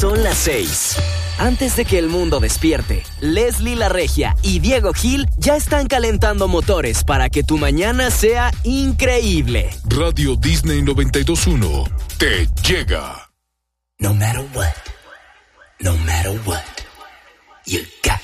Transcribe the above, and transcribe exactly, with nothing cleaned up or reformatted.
Son las seis. Antes de que el mundo despierte, Leslie La Regia y Diego Gil ya están calentando motores para que tu mañana sea increíble. Radio Disney noventa y dos punto uno te llega. No matter what, no matter what.